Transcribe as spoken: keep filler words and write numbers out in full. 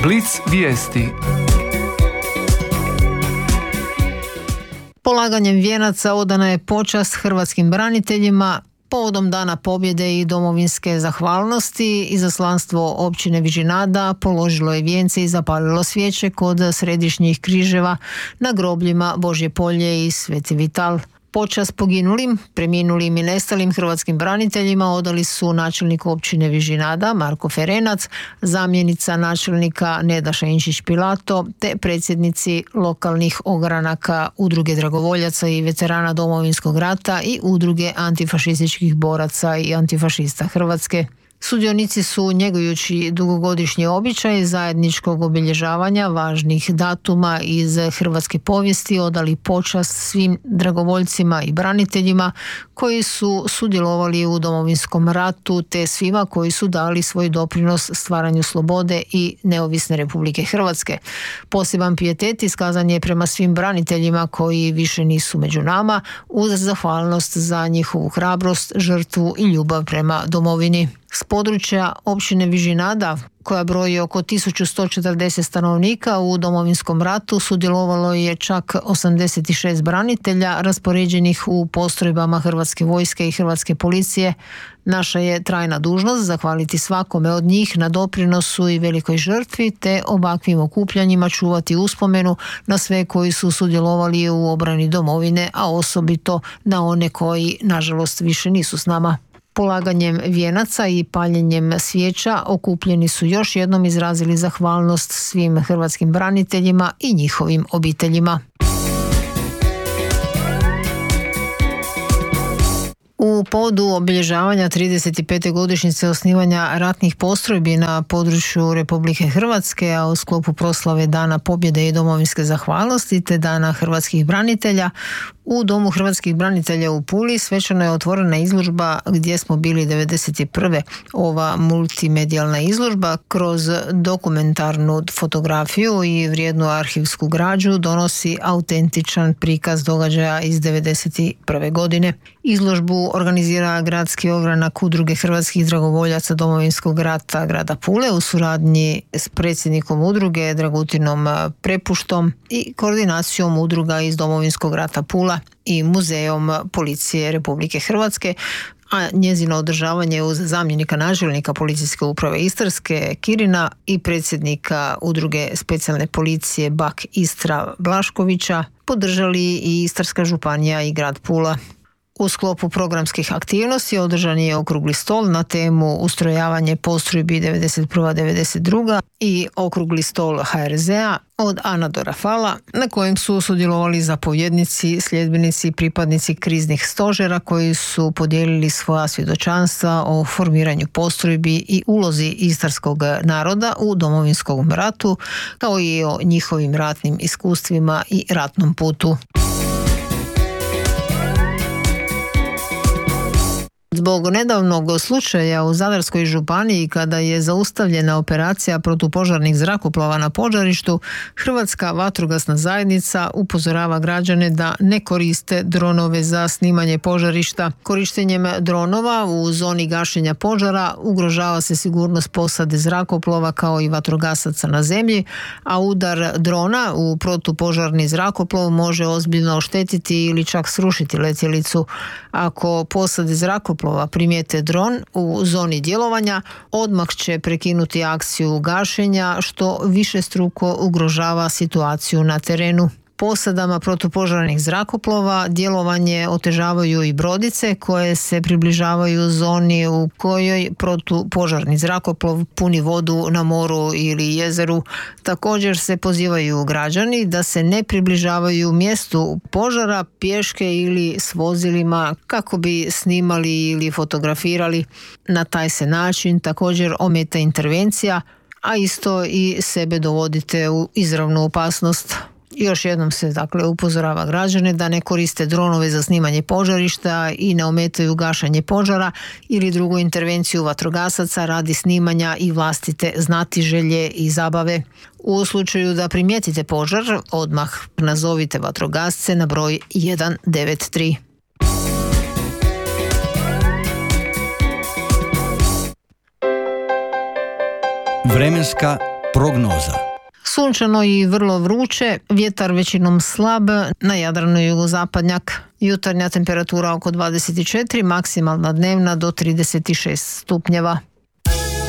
Blic vijesti. Polaganjem vijenaca odana je počast hrvatskim braniteljima povodom Dana pobjede i domovinske zahvalnosti. Izaslanstvo općine Vižinada položilo je vijence i zapalilo svijeće kod središnjih križeva na grobljima Božje Polje i Sveti Vital. Počast poginulim, preminulim i nestalim hrvatskim braniteljima odali su načelnik općine Vižinada Marko Ferenac, zamjenica načelnika Neda Šenčić-Pilato te predsjednici lokalnih ogranaka Udruge dragovoljaca i veterana Domovinskog rata i Udruge antifašističkih boraca i antifašista Hrvatske. Sudionici su, njegujući dugogodišnji običaj zajedničkog obilježavanja važnih datuma iz hrvatske povijesti, odali počast svim dragovoljcima i braniteljima koji su sudjelovali u Domovinskom ratu te svima koji su dali svoj doprinos stvaranju slobode i neovisne Republike Hrvatske. Poseban pijetet iskazan je prema svim braniteljima koji više nisu među nama, uz zahvalnost za njihovu hrabrost, žrtvu i ljubav prema domovini. S područja općine Vižinada, koja broji oko tisuću sto četrdeset stanovnika, u Domovinskom ratu sudjelovalo je čak osamdeset šest branitelja raspoređenih u postrojbama Hrvatske vojske i Hrvatske policije. Naša je trajna dužnost zahvaliti svakome od njih na doprinosu i velikoj žrtvi te ovakvim okupljanjima čuvati uspomenu na sve koji su sudjelovali u obrani domovine, a osobito na one koji nažalost više nisu s nama. Polaganjem vijenaca i paljenjem svijeća okupljeni su još jednom izrazili zahvalnost svim hrvatskim braniteljima i njihovim obiteljima. U povodu obilježavanja trideset pete godišnjice osnivanja ratnih postrojbi na području Republike Hrvatske, a u sklopu proslave Dana pobjede i domovinske zahvalnosti te Dana hrvatskih branitelja, u Domu hrvatskih branitelja u Puli svečano je otvorena izložba Gdje smo bili devedeset prve. Ova multimedijalna izložba kroz dokumentarnu fotografiju i vrijednu arhivsku građu donosi autentičan prikaz događaja iz devedeset prve godine. Izložbu organizira gradski ogranak Udruge hrvatskih dragovoljaca Domovinskog rata grada Pule u suradnji s predsjednikom udruge Dragutinom Prepuštom i koordinacijom udruga iz Domovinskog rata Pula i Muzejom policije Republike Hrvatske, a njezino održavanje uz zamjenika načelnika policijske uprave Istarske Kirina i predsjednika udruge specijalne policije Bak Istra Blaškovića podržali i Istarska županija i grad Pula. U sklopu programskih aktivnosti održan je okrugli stol na temu ustrojavanje postrojbi devedeset prva devedeset druga i okrugli stol ha er zea od Ana do Rafala, na kojem su sudjelovali zapovjednici, sljedbenici i pripadnici kriznih stožera koji su podijelili svoja svjedočanstva o formiranju postrojbi i ulozi istarskog naroda u Domovinskom ratu, kao i o njihovim ratnim iskustvima i ratnom putu. Zbog nedavnog slučaja u Zadarskoj županiji kada je zaustavljena operacija protupožarnih zrakoplova na požarištu, Hrvatska vatrogasna zajednica upozorava građane da ne koriste dronove za snimanje požarišta. Korištenjem dronova u zoni gašenja požara ugrožava se sigurnost posade zrakoplova kao i vatrogasaca na zemlji, a udar drona u protupožarni zrakoplov može ozbiljno oštetiti ili čak srušiti letjelicu. Ako posade zrakoplova primijete dron u zoni djelovanja, odmah će prekinuti akciju gašenja, što višestruko ugrožava situaciju na terenu. Posadama protupožarnih zrakoplova djelovanje otežavaju i brodice koje se približavaju zoni u kojoj protupožarni zrakoplov puni vodu na moru ili jezeru. Također se pozivaju građani da se ne približavaju mjestu požara pješke ili s vozilima kako bi snimali ili fotografirali. Na taj se način također ometa intervencija, a isto i sebe dovodite u izravnu opasnost. Još jednom se dakle upozorava građane da ne koriste dronove za snimanje požarišta i ne ometaju gašenje požara ili drugu intervenciju vatrogasaca radi snimanja i vlastite znatiželje i zabave. U slučaju da primijetite požar, odmah nazovite vatrogasce na broj jedan devet tri. Vremenska Prognoza. Sunčano i vrlo vruće, vjetar većinom slab, na Jadranu i jugozapadnjak. Jutarnja temperatura oko dvadeset četiri, maksimalna dnevna do trideset šest stupnjeva.